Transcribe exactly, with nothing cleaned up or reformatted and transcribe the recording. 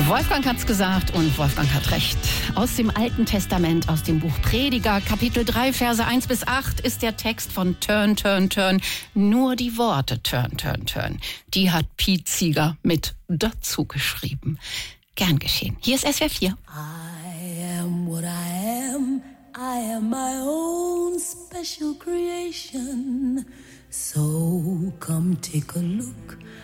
Wolfgang hat's gesagt und Wolfgang hat recht. Aus dem Alten Testament, aus dem Buch Prediger, Kapitel drei, Verse eins bis acht, ist der Text von Turn, Turn, Turn. Nur die Worte Turn, Turn, Turn, die hat Piet Zieger mit dazu geschrieben. Gern geschehen. Hier ist S W R vier. I am what I am. I am my own special creation. So come take a look